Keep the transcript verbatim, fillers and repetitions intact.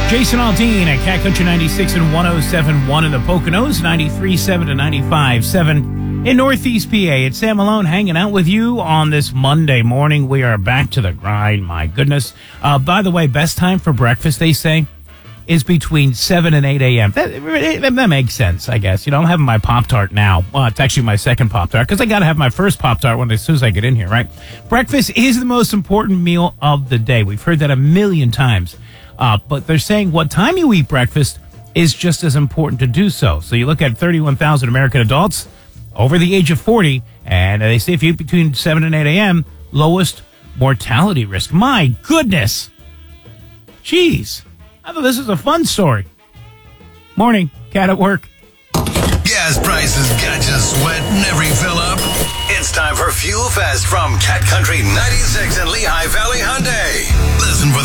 Jason Aldean at Cat Country ninety-six and one oh seven point one in the Poconos, ninety-three point seven to ninety-five point seven in Northeast P A. It's Sam Malone hanging out with you on this Monday morning. We are back to the grind, my goodness. Uh, by the way, best time for breakfast, they say, is between seven and eight a.m. That, that, that makes sense, I guess. You know, I'm having my Pop-Tart now. Well, it's actually my second Pop-Tart because I got to have my first Pop-Tart when as soon as I get in here, right? Breakfast is the most important meal of the day. We've heard that a million times. Uh, but they're saying what time you eat breakfast is just as important to do so. So you look at thirty-one thousand American adults over the age of forty, and they say if you eat between seven and eight a.m., lowest mortality risk. My goodness. Jeez. I thought this was a fun story. Morning, Cat at work. Gas prices got you sweating every fill up. It's time for Fuel Fest from Cat Country ninety-six and Lehigh Valley Hyundai. Listen for the